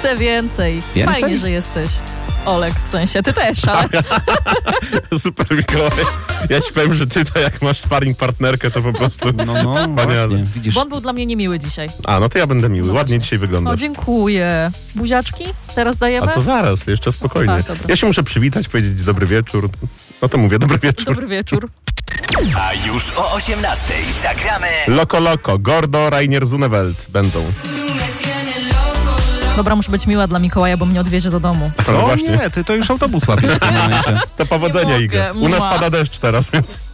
Chcę więcej. Fajnie, że jesteś. Olek, w sensie, ty też, ale... Super, Mikołaj. Ja ci powiem, że ty to jak masz sparring partnerkę, to po prostu właśnie, widzisz. Bo on był dla mnie niemiły dzisiaj. A, no to ja będę miły. No Ładnie właśnie. dzisiaj wyglądasz. O, dziękuję. Buziaczki? Teraz dajemy? A to zaraz, jeszcze spokojnie. A, dobra. Ja się muszę przywitać, powiedzieć dobry wieczór. No to mówię, dobry wieczór. Dobry wieczór. A już o 18 zagramy Loco Loco, Gordo, Rainier, Zunewelt będą. Dobra, muszę być miła dla Mikołaja, bo mnie odwiezie do domu. No Co? właśnie. Nie, ty to już autobus łapiesz w tym momencie. To powodzenia, Nie Iga. mogę. U nas Mua. pada deszcz teraz, więc...